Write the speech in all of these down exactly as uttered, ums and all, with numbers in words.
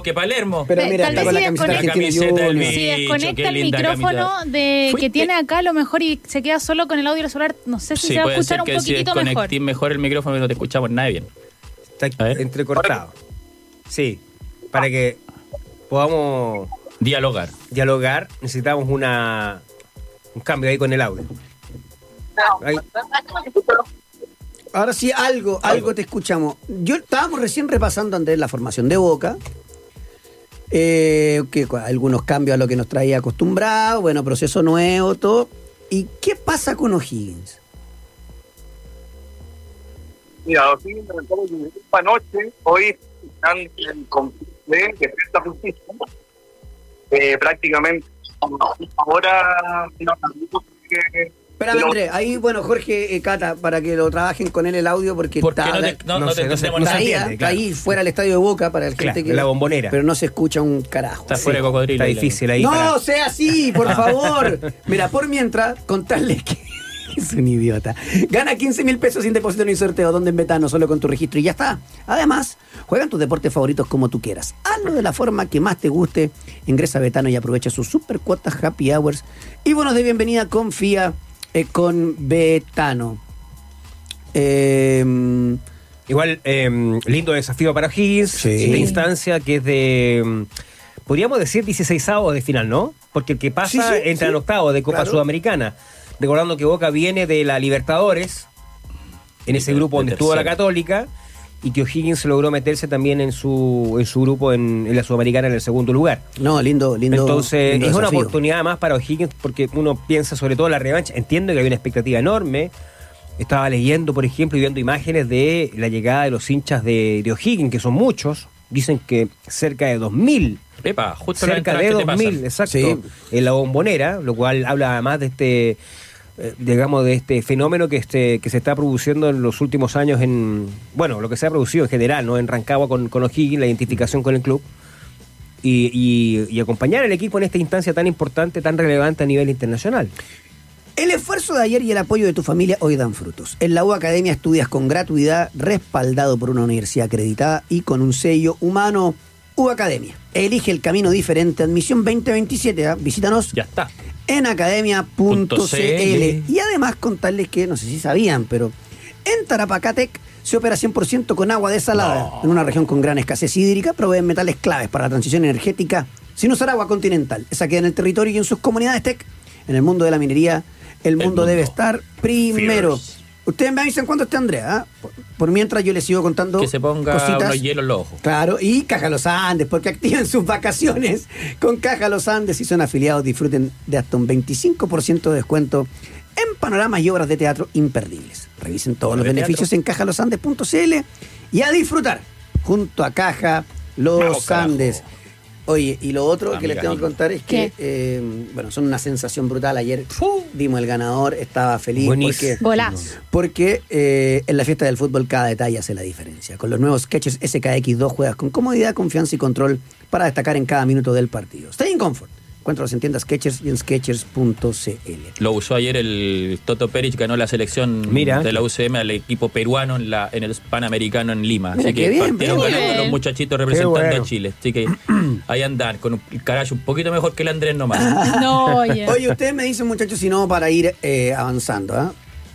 vos que Palermo. Pero mira, Tal está con la vez camiseta si argentina desconecta el Junior. Si bicho, desconecta qué el linda micrófono camisa. de Fuiste- que tiene acá, a lo mejor y se queda solo con el audio del celular, no sé si Sí, se va a puede escuchar ser un que si poquitito mejor. desconectís mejor el micrófono y no te escuchamos nadie bien. Está A ver. entrecortado. Sí, para que podamos Dialogar. dialogar necesitamos una un cambio ahí con el audio. Ahí. Ahora sí, algo, algo te escuchamos. Yo estábamos recién repasando antes la formación de Boca. Eh, que algunos cambios a lo que nos traía acostumbrado, bueno, proceso nuevo, todo. ¿Y qué pasa con O'Higgins? Mira, O'Higgins reventó esta noche, hoy están en conflicto de defensa justicia. Eh, prácticamente ahora no, que Espérame, pero- Andrés, ahí, bueno, Jorge, eh, Cata, para que lo trabajen con él el audio, porque ¿Por qué está no te, no, no no sé, te no sé, entendemos no se nada? ahí, entiende, está claro. ahí fuera del estadio de Boca para el Claro, gente que... en la Bombonera. Pero no se escucha un carajo. Está fuera de cocodrilo. Está ahí la- difícil ahí. No, para- sea así, por favor. Mira, por mientras, contarles que es un idiota. Gana quince mil pesos sin depósito ni sorteo, donde en Betano, solo con tu registro y ya está. Además, juegan tus deportes favoritos como tú quieras. Hazlo de la forma que más te guste. Ingresa a Betano y aprovecha sus super cuotas happy hours y bonos de bienvenida. Confía eh, con Betano. Eh, Igual, eh, lindo desafío para O'Higgins, Sí. esta instancia que es de, mm, podríamos decir, dieciseisavo de final, ¿no? Porque el que pasa Sí, sí, entra sí. en octavo de Copa Claro. Sudamericana. Recordando que Boca viene de la Libertadores, en ese De- grupo de donde estuvo la tercero. Católica, y que O'Higgins logró meterse también en su, en su grupo en, en la Sudamericana en el segundo lugar. no, lindo, lindo. Entonces, lindo es una desafío. oportunidad más para O'Higgins porque uno piensa sobre todo en la revancha. Entiendo que hay una expectativa enorme. Estaba leyendo, por ejemplo, y viendo imágenes de la llegada de los hinchas de, de O'Higgins, que son muchos. Dicen que cerca de dos mil. Epa, justo la Cerca entrada de que te dos mil, pasan. exacto. Sí. En la Bombonera, lo cual habla además de este, eh, digamos, de este fenómeno que este que se está produciendo en los últimos años en, bueno, lo que se ha producido en general, ¿no? En Rancagua con, con O'Higgins, la identificación con el club. Y, y, y acompañar al equipo en esta instancia tan importante, tan relevante a nivel internacional. El esfuerzo de ayer y el apoyo de tu familia hoy dan frutos. En la U Academia estudias con gratuidad, respaldado por una universidad acreditada y con un sello humano. U Academia. Elige el camino diferente. Admisión veinte veintisiete. ¿eh? Visítanos Ya está. en academia punto c l. Punto Y además contarles que, no sé si sabían, pero en Tarapacatec se opera cien por ciento con agua desalada. No. En una región con gran escasez hídrica, proveen metales claves para la transición energética sin usar agua continental. Esa queda en el territorio y en sus comunidades T E C. En el mundo de la minería, el mundo, mundo. debe estar primero. Fierce. Ustedes me avisan cuándo esté Andrea. ¿ah? Por, por mientras yo les sigo contando Que se ponga cositas. unos hielos en los ojos. Claro, y Caja Los Andes, porque activen sus vacaciones con Caja Los Andes. Si son afiliados, disfruten de hasta un veinticinco por ciento de descuento en panoramas y obras de teatro imperdibles. Revisen todos los de beneficios teatro. en caja los andes punto c l y a disfrutar junto a Caja Los Vamos, carajo. Andes. Oye, y lo otro que Amiga, les tengo que amigo. contar es que, ¿Qué? eh, bueno, son una sensación brutal. Ayer dimos el ganador, estaba feliz Buenísimo. porque... Golazo. Porque eh, en la fiesta del fútbol cada detalle hace la diferencia. Con los nuevos Skechers S K X dos juegas con comodidad, confianza y control para destacar en cada minuto del partido. Stay in comfort. Encuéntralos en tiendas Skechers y en skechers punto c l. Lo usó ayer el Toto Perich, ganó la selección Mira. de la U C M al equipo peruano en la en el Panamericano en Lima. Mira, Así qué que bien, partieron qué ganando bien. los muchachitos representando bueno. a Chile. Así que ahí andan con un carajo un poquito mejor que el Andrés nomás. No, oye. Oye, ustedes me dicen, muchachos, si no, para ir eh, avanzando. ¿ah?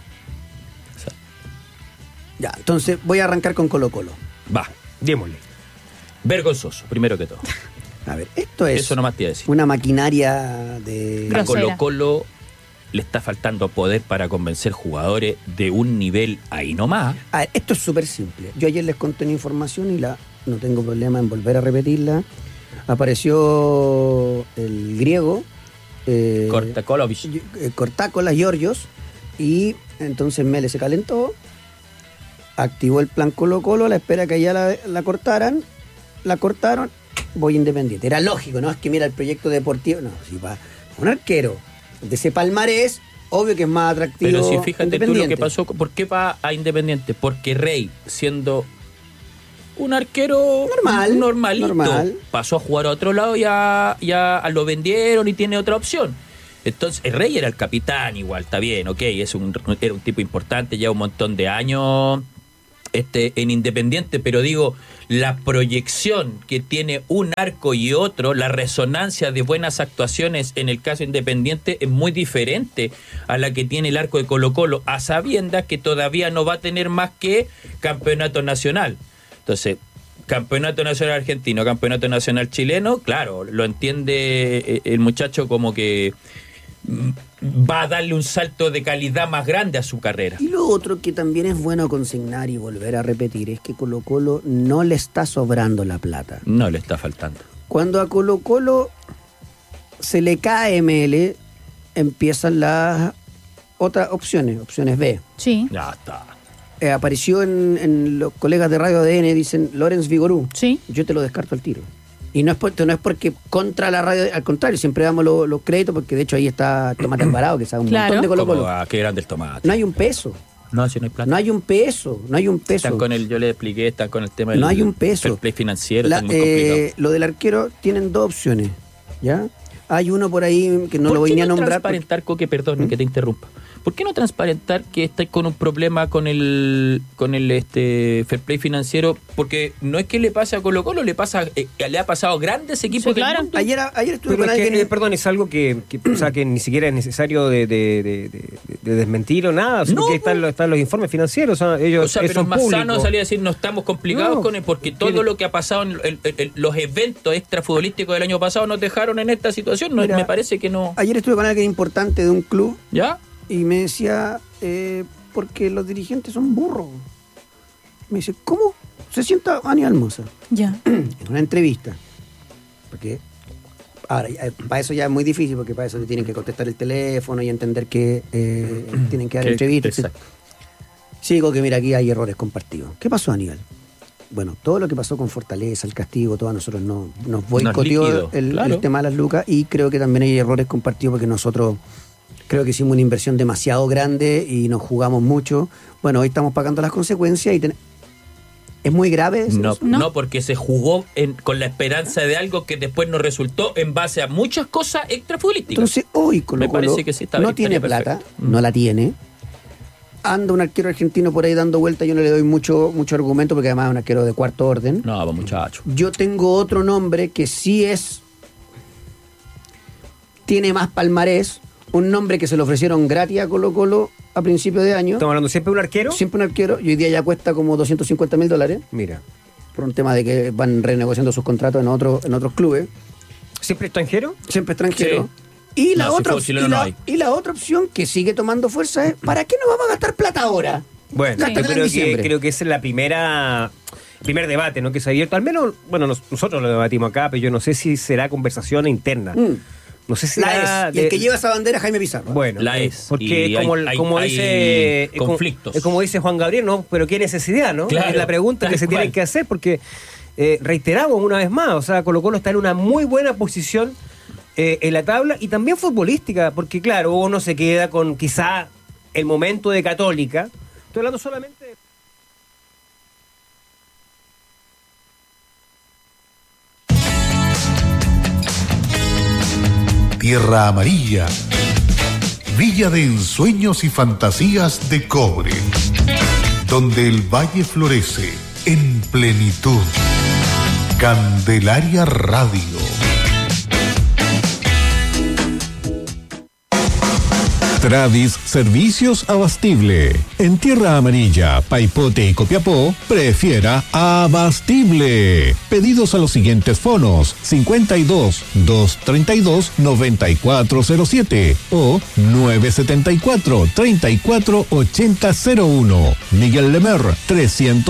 Ya, entonces voy a arrancar con Colo Colo. Va, Démosle. vergonzoso, primero que todo. A ver, esto es Eso nomás te iba a decir. una maquinaria de... A Grosera. Colo Colo le está faltando poder para convencer jugadores de un nivel ahí nomás. A ver, esto es súper simple. Yo ayer les conté una información y la no tengo problema en volver a repetirla. Apareció el griego. Eh, Kortakovic. eh, Cortácola, Giorgios. Y entonces Mele se calentó. Activó el plan Colo Colo a la espera que ya la, la cortaran. La cortaron. Voy Independiente. Era lógico, ¿no? Es que mira el proyecto deportivo. No, si para un arquero de ese palmarés, obvio que es más atractivo. Pero si fíjate tú lo que Independiente. pasó, ¿por qué va a Independiente? Porque Rey, siendo un arquero Normal, normalito, normal. pasó a jugar a otro lado y ya, ya lo vendieron y tiene otra opción. Entonces, el Rey era el capitán igual, está bien, ok, es un, era un tipo importante, ya un montón de años este, en Independiente, pero digo, la proyección que tiene un arco y otro, la resonancia de buenas actuaciones en el caso Independiente es muy diferente a la que tiene el arco de Colo-Colo, a sabiendas que todavía no va a tener más que campeonato nacional. Entonces, campeonato nacional argentino, campeonato nacional chileno, claro, lo entiende el muchacho como que va a darle un salto de calidad más grande a su carrera. Y lo otro que también es bueno consignar y volver a repetir es que Colo-Colo no le está sobrando la plata. No le está faltando. Cuando a Colo-Colo se le cae M L, empiezan las otras opciones, opciones B. Sí. Ya está. Eh, apareció en, en los colegas de Radio A D N, dicen Lorenz Vigorú. Sí. Yo te lo descarto al tiro. Y no es, por, no es porque contra la radio, al contrario, siempre damos los lo créditos, porque de hecho ahí está Tomate Alvarado, que sabe un Claro. montón de Colo-Colo. Como, ah, qué grande el tomate. No hay un peso, No, si no hay plata. no hay un peso, no hay un peso. Están con el, yo le expliqué, están con el tema del No hay un peso. fair play financiero, La- está muy eh, complicado. lo del arquero tienen dos opciones, ¿ya? Hay uno por ahí que no lo voy ni a nombrar. Transparentar, Coque, perdón que te interrumpa. ¿Por qué no transparentar que estáis con un problema con el con el este fair play financiero? Porque no es que le pase a Colo-Colo, le pasa eh, le ha pasado a grandes equipos Sí, del claro. mundo. Ayer, ayer estuve Pero con es que, alguien. eh, perdón, es algo que, que, o sea, que ni siquiera es necesario de, de, de, de- de desmentir o nada, sino No, que están, los- están los informes financieros, o sea, ellos O sea, eh, pero son es más públicos. sano salir a decir no estamos complicados No, con él, porque todo tiene- lo que ha pasado en el- el- el- los eventos extrafutbolísticos del año pasado nos dejaron en esta situación. No, Mira, me parece que no. Ayer estuve con alguien importante de un club ¿Ya? y me decía, eh, porque los dirigentes son burros. Me dice, ¿cómo? Se sienta Aníbal Mosa Ya. en una entrevista. Porque ahora, ya, para eso ya es muy difícil, porque para eso te tienen que contestar el teléfono y entender que eh, tienen que dar Que- entrevistas. exacto. Sí, digo que mira, aquí hay errores compartidos. ¿Qué pasó, Aníbal? Bueno, todo lo que pasó con Fortaleza, el castigo, todo a nosotros no, nos boicoteó líquido, el, claro. el tema de las lucas, y creo que también hay errores compartidos porque nosotros creo que hicimos una inversión demasiado grande y nos jugamos mucho. Bueno, hoy estamos pagando las consecuencias y ten- es muy grave eso. No, ¿No? no, porque se jugó en- con la esperanza de algo que después no resultó en base a muchas cosas extrafutbolísticas. Entonces hoy Colo-Colo parece que sí, está no bien, tiene estaría plata, perfecto. Mm. no la tiene. Anda un arquero argentino por ahí dando vuelta, yo no le doy mucho, mucho argumento porque además es un arquero de cuarto orden. No, pues, muchacho. Yo tengo otro nombre que sí es, tiene más palmarés, un nombre que se le ofrecieron gratis a Colo-Colo a principio de año. ¿Estamos hablando siempre de un arquero? Siempre un arquero, y hoy día ya cuesta como doscientos cincuenta mil dólares, Mira. por un tema de que van renegociando sus contratos en, otro, en otros clubes, ¿Siempre extranjero? siempre extranjero. Sí. Y la, No, si otra, fue op- chileno y, la, no hay. y la otra opción que sigue tomando fuerza es, ¿para qué nos vamos a gastar plata ahora? Bueno, Gástatela yo en creo que, diciembre. creo que esa es la primera primer debate, ¿no? Que se ha abierto. Al menos, bueno, nos- nosotros lo debatimos acá, pero yo no sé si será conversación interna. Mm. No sé si La será es. Y el de- que lleva esa bandera es Jaime Pizarro. Bueno, La eh, es. porque Y como, hay- hay- como hay dice es como- conflictos. es como dice Juan Gabriel, ¿no? Pero qué necesidad, ¿no? Claro, es la pregunta que tal se tiene cual. que hacer, porque eh, reiteramos una vez más, o sea, Colo-Colo está en una muy buena posición eh, en la tabla y también futbolística, porque claro, uno se queda con quizá el momento de Católica. Estoy hablando solamente de... Tierra Amarilla, Villa de ensueños y fantasías de cobre, donde el valle florece en plenitud. Candelaria Radio. Tradis Servicios Abastible. En Tierra Amarilla, Paipote y Copiapó, prefiera Abastible. Pedidos a los siguientes fonos: cincuenta y dos, doscientos treinta y dos, noventa y cuatro cero siete o nueve setenta y cuatro, treinta y cuatro ochenta cero uno. Miguel Lemer, trescientos